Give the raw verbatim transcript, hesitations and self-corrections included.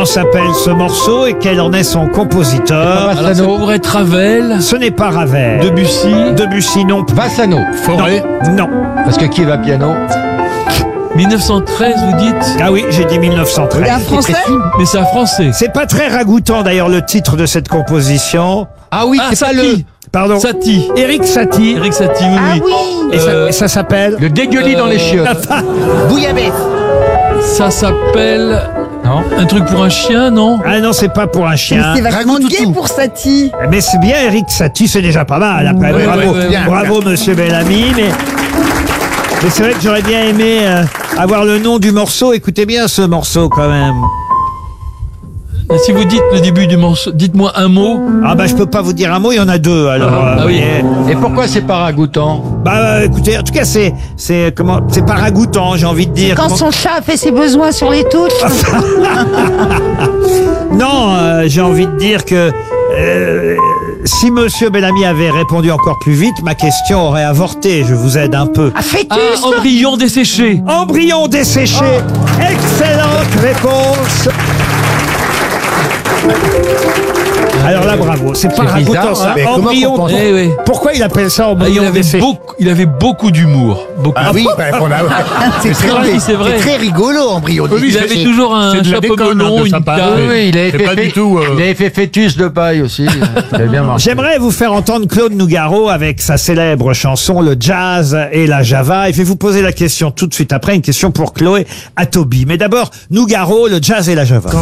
s'appelle ce morceau et quel en est son compositeur? Alors, ça pourrait être Ravel, Ce n'est pas Ravel. Debussy, Debussy non plus. Bassano. Forêt. Non. Parce que qui va piano? mille neuf cent treize, vous dites? Ah oui, j'ai dit mille neuf cent treize. Un français? Mais c'est un français. C'est pas très ragoûtant d'ailleurs le titre de cette composition. Ah oui, Ah, c'est pas le, Satie. Pardon. Satie. Éric Satie. Eric Satie, oui, Ah oui. oui. Et ça- Euh, et ça s'appelle le dégueulis dans les chiottes. Bouillabaisse. Ça s'appelle Non. un truc pour un chien, non? Ah non, c'est pas pour un Mais chien. c'est vachement Ragout gay toutou. pour Satie. Mais c'est bien Éric Satie, c'est déjà pas mal. Après, Ouais, bravo, ouais, ouais, ouais. bravo Monsieur Bellamy. Mais, mais c'est vrai que j'aurais bien aimé euh, avoir le nom du morceau. Écoutez bien ce morceau quand même. Et si vous dites le début du morceau, dites-moi un mot. Ah bah je peux pas vous dire un mot, il y en a deux. Alors, Ah, euh, ah vous oui. voyez. Et pourquoi c'est pas ragoûtant? Bah euh, écoutez, en tout cas c'est c'est comment c'est pas ragoûtant, j'ai envie de dire. Quand Comment- son chat fait ses besoins sur les touches. Non, euh, j'ai envie de dire que euh, si Monsieur Bellamy avait répondu encore plus vite, ma question aurait avorté. Je vous aide un peu. Ah, fœtus. Ah, embryon desséché. Embryon desséché. Excellente réponse. Alors là, bravo. C'est pas C'est bizarre, ragoûtant ça. hein. Mais comment Embryon. qu'on pense- Eh oui. Pourquoi il appelle ça Ah, il embryon avait desséché? beaucoup, il avait beaucoup d'humour. Beaucoup. Ah oui, bah, on a- c'est C'est vrai, très, c'est vrai. c'est très rigolo, embryon. Il desséché. avait toujours un c'est de la chapeau déconne, melon, hein, de une sa part. canne. Oui, oui, il avait C'est fait, pas fait- du tout, euh, il avait fait fœtus de paille aussi. Ça avait bien marché. J'aimerais vous faire entendre Claude Nougaro avec sa célèbre chanson Le Jazz et la Java. Et je vais vous poser la question tout de suite après, une question pour Chloé Atobi. Mais d'abord, Nougaro, Le Jazz et la Java.